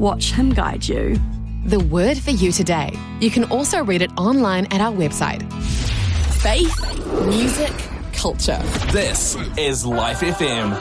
Watch him guide you. The word for you today. You can also read it online at our website. Faith, music, culture. This is Life FM.